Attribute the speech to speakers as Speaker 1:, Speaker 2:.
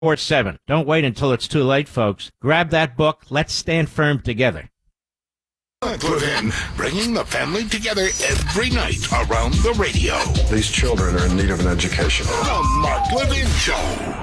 Speaker 1: 24/7. Don't wait until it's too late, folks. Grab that book. Let's stand firm together.
Speaker 2: Mark Levin, bringing the family together every night around the radio.
Speaker 3: These children are in need of an education.
Speaker 2: The Mark Levin Show.